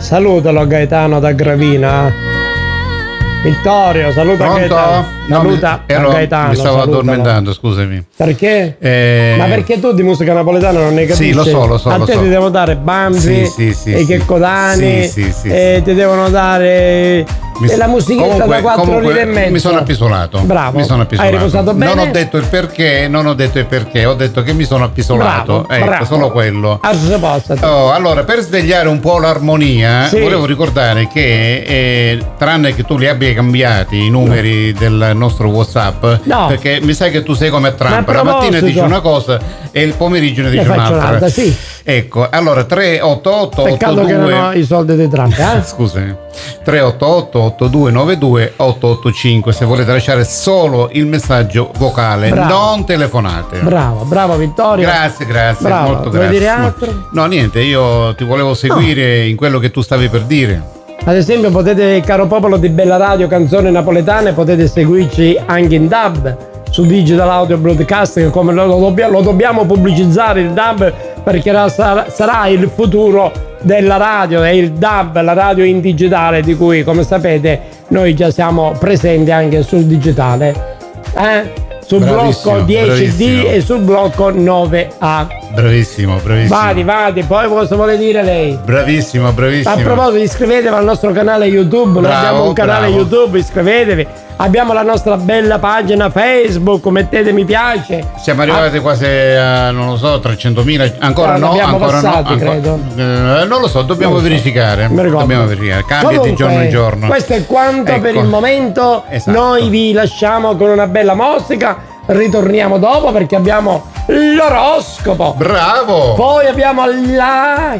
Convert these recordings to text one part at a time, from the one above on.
Salutalo Gaetano da Gravina. Vittorio, saluta Pronto? Gaetano. Saluta Gaetano. Mi stavo salutalo. addormentando, scusami. Perché? Ma perché tu di musica napoletana non ne capisci? Sì, lo so. A te ti devo dare Bambi, sì, e Checodani, sì, e ti devono dare la musichetta da 4 lire e mezzo. Mi sono appisolato. Bravo. Mi sono appisolato. Hai riposato bene? Non ho detto il perché, ho detto che mi sono appisolato. Bravo. Solo quello. Allora, per svegliare un po' l'armonia, volevo ricordare che tranne che tu li abbia cambiati i numeri del nostro WhatsApp, perché mi sai che tu sei come Trump, la mattina dici una cosa e il pomeriggio ne dici un'altra. Sì. Ecco, allora 388 peccato che non ho i soldi di Trump, Scusami. 388 8292 885 se volete lasciare solo il messaggio vocale, non telefonate. Bravo Vittorio. Grazie, bravo. molto Vuoi grazie. dire altro? No, niente, io ti volevo seguire in quello che tu stavi per dire. Ad esempio potete, caro popolo di Bella Radio Canzoni Napoletane, potete seguirci anche in DAB su Digital Audio Broadcasting, come lo dobbiamo pubblicizzare il DAB, perché sarà il futuro della radio, è il DAB, la radio in digitale, di cui come sapete noi già siamo presenti anche sul digitale, sul blocco 10D e sul blocco 9A. Bravissimo. Vadi, poi cosa vuole dire lei? Bravissimo. A proposito, iscrivetevi al nostro canale YouTube, noi abbiamo un canale YouTube, iscrivetevi. Abbiamo la nostra bella pagina Facebook, mettete mi piace. Siamo arrivati quasi a, non lo so, 300.000, ancora no, credo. Non lo so, dobbiamo verificare. Cambia di giorno in giorno. Questo è quanto per il momento. Esatto. Noi vi lasciamo con una bella musica. Ritorniamo dopo perché abbiamo l'oroscopo. Bravo! Poi abbiamo la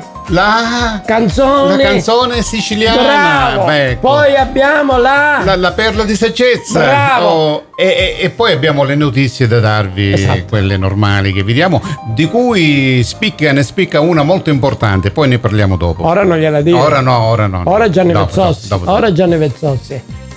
canzone siciliana. Bravo! Poi abbiamo la perla di saggezza. Bravo! E poi abbiamo le notizie da darvi, quelle normali che vi diamo, di cui ne spicca una molto importante, poi ne parliamo dopo. Ora non gliela dico. Ora no. Ora Gianni Vezzossi.